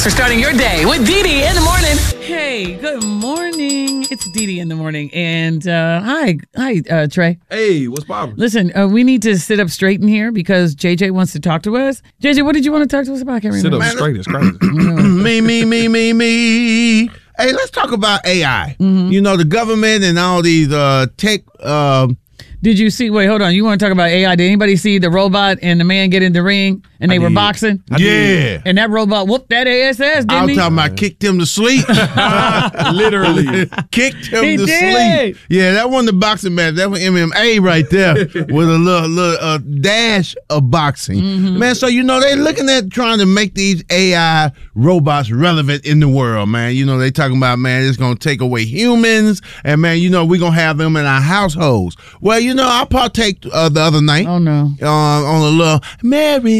Thanks for starting your day with Dee in the morning. Hey, good morning. It's Dee in the morning. And hi, Trey. Hey, what's poppin'? Listen, we need to sit up straight in here because JJ wants to talk to us. JJ, what did you want to talk to us about? I can't remember. Sit up straight is crazy. Me. Hey, let's talk about AI. Mm-hmm. You know, the government and all these tech. Did you see? Wait, hold on. You want to talk about AI? Did anybody see the robot and the man get in the ring and they were boxing? Yeah. And that robot whooped that ass, didn't I'm he? talking about kicked him to sleep. Literally. Kicked him He to did. sleep. Yeah, that wasn't the boxing match. That was MMA right there with a little dash of boxing. Mm-hmm. Man, so, you know, they're looking at trying to make these AI robots relevant in the world, man. You know, they talking about, man, it's going to take away humans. And, man, you know, we're going to have them in our households. Well, you know, I partake the other night Oh, no. on a little Mary